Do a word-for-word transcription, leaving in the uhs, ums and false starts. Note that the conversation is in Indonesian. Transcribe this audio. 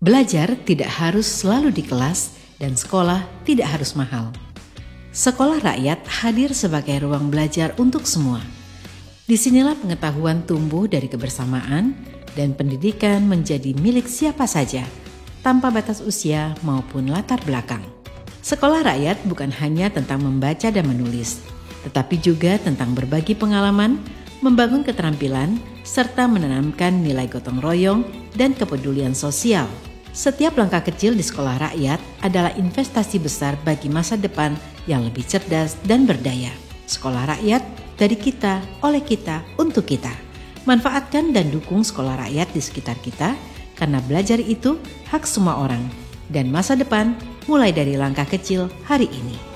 Belajar tidak harus selalu di kelas dan sekolah tidak harus mahal. Sekolah rakyat hadir sebagai ruang belajar untuk semua. Disinilah pengetahuan tumbuh dari kebersamaan dan pendidikan menjadi milik siapa saja, tanpa batas usia maupun latar belakang. Sekolah rakyat bukan hanya tentang membaca dan menulis, tetapi juga tentang berbagi pengalaman, membangun keterampilan, serta menanamkan nilai gotong royong dan kepedulian sosial. Setiap langkah kecil di sekolah rakyat adalah investasi besar bagi masa depan yang lebih cerdas dan berdaya. Sekolah rakyat dari kita, oleh kita, untuk kita. Manfaatkan dan dukung sekolah rakyat di sekitar kita, karena belajar itu hak semua orang. Dan masa depan mulai dari langkah kecil hari ini.